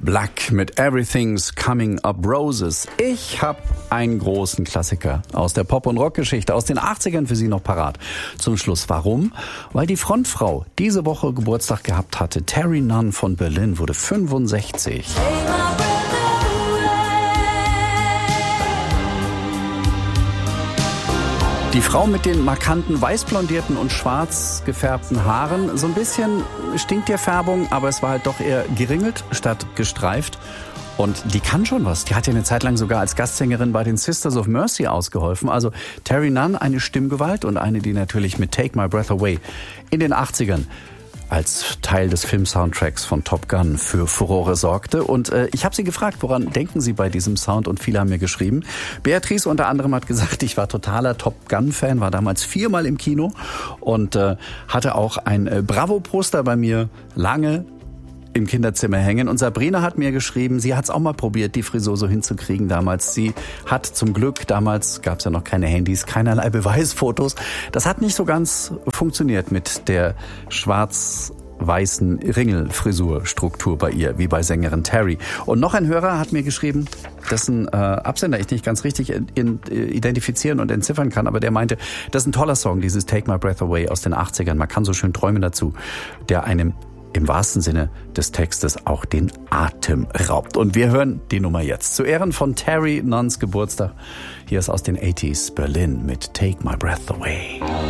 Black mit Everything's Coming Up Roses. Ich habe einen großen Klassiker aus der Pop- und Rockgeschichte aus den 80ern für Sie noch parat. Zum Schluss. Warum? Weil die Frontfrau diese Woche Geburtstag gehabt hatte. Terry Nunn von Berlin wurde 65. Die Frau mit den markanten weißblondierten und schwarz gefärbten Haaren. So ein bisschen stinkt der Färbung, aber es war halt doch eher geringelt statt gestreift. Und die kann schon was. Die hat ja eine Zeit lang sogar als Gastsängerin bei den Sisters of Mercy ausgeholfen. Also Terry Nunn, eine Stimmgewalt und eine, die natürlich mit Take My Breath Away in den 80ern als Teil des Film-Soundtracks von Top Gun für Furore sorgte. Und ich habe sie gefragt, woran denken Sie bei diesem Sound? Und viele haben mir geschrieben. Beatrice unter anderem hat gesagt, ich war totaler Top Gun-Fan, war damals 4-mal im Kino und hatte auch ein Bravo-Poster bei mir lange im Kinderzimmer hängen. Und Sabrina hat mir geschrieben, sie hat es auch mal probiert, die Frisur so hinzukriegen damals. Sie hat zum Glück, damals gab es ja noch keine Handys, keinerlei Beweisfotos. Das hat nicht so ganz funktioniert mit der schwarz-weißen Ringelfrisurstruktur bei ihr, wie bei Sängerin Terry. Und noch ein Hörer hat mir geschrieben, dessen Absender ich nicht ganz richtig identifizieren und entziffern kann, aber der meinte, das ist ein toller Song, dieses Take My Breath Away aus den 80ern. Man kann so schön träumen dazu, der einem im wahrsten Sinne des Textes auch den Atem raubt. Und wir hören die Nummer jetzt. Zu Ehren von Terry Nunns Geburtstag. Hier ist aus den 80s Berlin mit Take My Breath Away.